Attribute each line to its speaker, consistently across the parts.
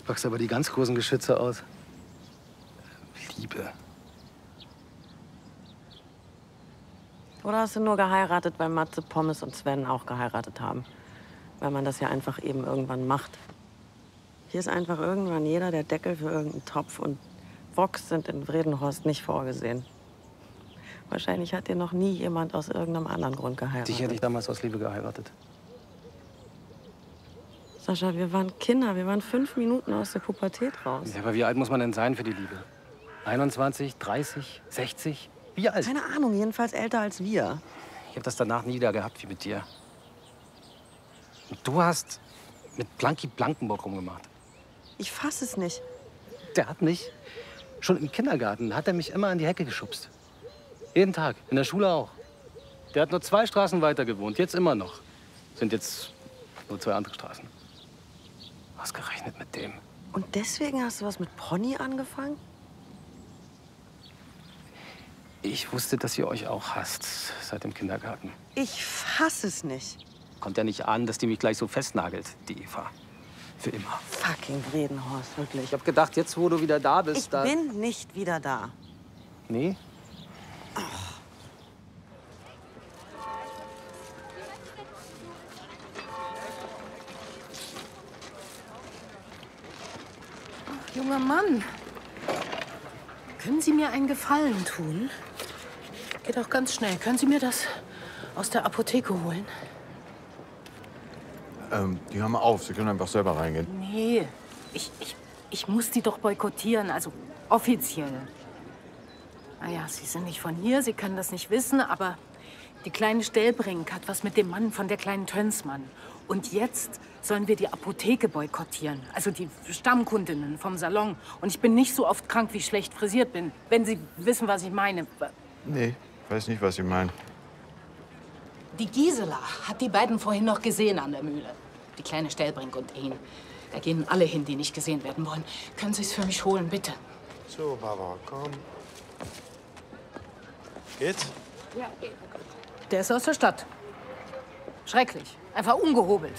Speaker 1: Packst aber die ganz großen Geschütze aus. Liebe.
Speaker 2: Oder hast du nur geheiratet, weil Matze, Pommes und Sven auch geheiratet haben? Weil man das ja einfach eben irgendwann macht. Hier ist einfach irgendwann jeder der Deckel für irgendeinen Topf und Woks sind in Bredenhorst nicht vorgesehen. Wahrscheinlich hat dir noch nie jemand aus irgendeinem anderen Grund geheiratet.
Speaker 1: Dich hätte ich damals aus Liebe geheiratet.
Speaker 2: Sascha, wir waren Kinder. Wir waren 5 Minuten aus der Pubertät raus.
Speaker 1: Ja, aber wie alt muss man denn sein für die Liebe? 21, 30, 60? Wie alt?
Speaker 2: Keine Ahnung, jedenfalls älter als wir.
Speaker 1: Ich habe das danach nie wieder gehabt wie mit dir. Und du hast mit Blanky Blankenburg rumgemacht.
Speaker 2: Ich fass es nicht.
Speaker 1: Der hat mich, schon im Kindergarten, hat er mich immer an die Hecke geschubst. Jeden Tag, in der Schule auch. Der hat nur 2 Straßen weiter gewohnt, jetzt immer noch. Sind jetzt nur 2 andere Straßen. Ausgerechnet mit dem.
Speaker 2: Und deswegen hast du was mit Pony angefangen?
Speaker 1: Ich wusste, dass ihr euch auch hasst, seit dem Kindergarten.
Speaker 2: Ich fass es nicht.
Speaker 1: Kommt ja nicht an, dass die mich gleich so festnagelt, die Eva. Für immer.
Speaker 2: Fucking Bredenhorst, wirklich.
Speaker 1: Ich hab gedacht, jetzt, wo du wieder da bist,
Speaker 2: Ich bin nicht wieder da.
Speaker 1: Nee?
Speaker 3: Junger Mann, können Sie mir einen Gefallen tun? Geht auch ganz schnell. Können Sie mir das aus der Apotheke holen?
Speaker 4: Die haben auf. Sie können einfach selber reingehen.
Speaker 3: Nee, ich muss die doch boykottieren, also offiziell. Naja, Sie sind nicht von hier, Sie können das nicht wissen, aber die kleine Stellbrink hat was mit dem Mann von der kleinen Tönsmann. Und jetzt sollen wir die Apotheke boykottieren, also die Stammkundinnen vom Salon. Und ich bin nicht so oft krank, wie ich schlecht frisiert bin, wenn Sie wissen, was ich meine.
Speaker 4: Nee, weiß nicht, was Sie meinen.
Speaker 5: Die Gisela hat die beiden vorhin noch gesehen an der Mühle. Die kleine Stellbrink und ihn. Da gehen alle hin, die nicht gesehen werden wollen. Können Sie es für mich holen, bitte?
Speaker 4: So, Barbara, komm. Geht's?
Speaker 3: Ja, der ist aus der Stadt. Schrecklich. Einfach ungehobelt.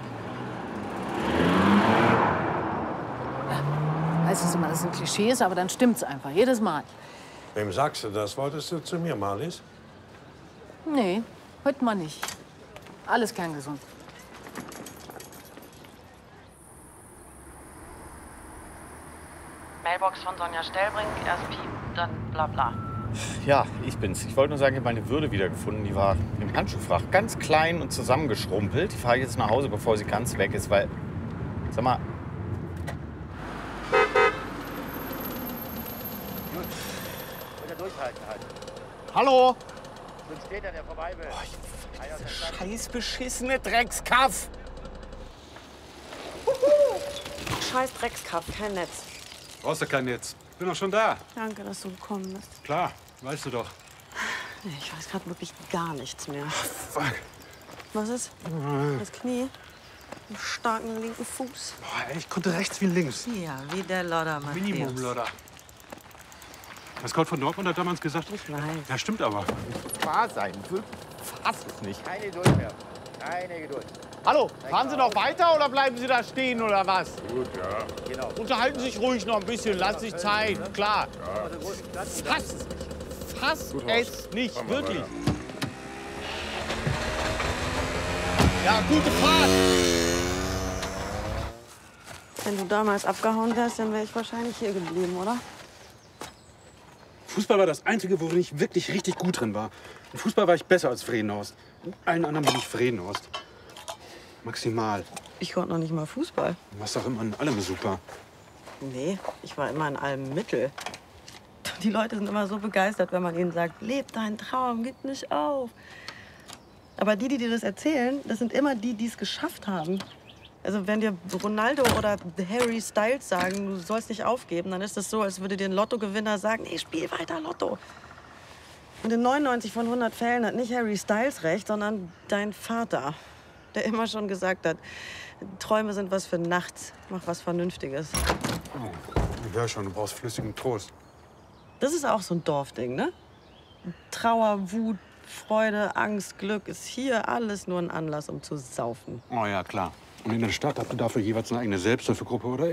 Speaker 3: Ja, weiß es immer, das sind Klischees, aber dann stimmt's einfach. Jedes Mal.
Speaker 6: Wem sagst du das? Wolltest du zu mir, Marlies?
Speaker 3: Nee, heute mal nicht. Alles kerngesund.
Speaker 2: Mailbox von Sonja Stellbrink, erst Piep, dann bla bla.
Speaker 7: Ja, ich bin's. Ich wollte nur sagen, ich habe meine Würde wiedergefunden. Die war im Handschuhfach ganz klein und zusammengeschrumpelt. Die fahre ich jetzt nach Hause, bevor sie ganz weg ist, weil... Sag mal... Durchhalten halt. Hallo? Sonst steht der vorbei will. Dieser scheiß beschissene Dreckskaff!
Speaker 2: Scheiß Dreckskaff, kein Netz.
Speaker 6: Brauchst du kein Netz. Bin doch schon da.
Speaker 2: Danke, dass du gekommen bist.
Speaker 6: Klar, weißt du doch.
Speaker 2: Nee, ich weiß gerade wirklich gar nichts mehr.
Speaker 6: Fuck.
Speaker 2: Was ist? Das Knie? Einen starken linken Fuß?
Speaker 6: Boah, ey, ich konnte rechts wie links.
Speaker 2: Ja, wie der Lodder, Matthäus.
Speaker 6: Minimum, Lodder. Das Gold von Dortmund hat damals gesagt.
Speaker 2: Ich weiß.
Speaker 6: Ja, stimmt aber.
Speaker 7: Wahr sein. Fass es nicht. Keine Geduld mehr. Keine Geduld. Hallo, fahren Sie noch weiter oder bleiben Sie da stehen oder was?
Speaker 6: Gut, ja.
Speaker 7: Genau. Unterhalten Sie sich ruhig noch ein bisschen, lassen sich Zeit, klar. Fass es nicht. Fass es nicht, wirklich. Ja, gute Fahrt.
Speaker 2: Wenn du damals abgehauen wärst, dann wäre ich wahrscheinlich hier geblieben, oder?
Speaker 6: Fußball war das Einzige, worin ich wirklich richtig gut drin war. Im Fußball war ich besser als Vredenhorst. In allen anderen bin ich Vredenhorst. Maximal.
Speaker 2: Ich konnte noch nicht mal Fußball.
Speaker 6: Du warst doch immer in allem super.
Speaker 2: Nee, ich war immer in allem Mittel. Die Leute sind immer so begeistert, wenn man ihnen sagt, leb deinen Traum, gib nicht auf. Aber die dir das erzählen, das sind immer die, die es geschafft haben. Also wenn dir Ronaldo oder Harry Styles sagen, du sollst nicht aufgeben, dann ist das so, als würde dir ein Lottogewinner sagen, nee, spiel weiter Lotto. Und in 99 von 100 Fällen hat nicht Harry Styles recht, sondern dein Vater, der immer schon gesagt hat, Träume sind was für nachts, mach was Vernünftiges.
Speaker 6: Oh, ich hör schon, du brauchst flüssigen Trost.
Speaker 2: Das ist auch so ein Dorfding, ne? Trauer, Wut, Freude, Angst, Glück ist hier alles nur ein Anlass, um zu saufen.
Speaker 6: Oh ja, klar. Und in der Stadt habt ihr dafür jeweils eine eigene Selbsthilfegruppe oder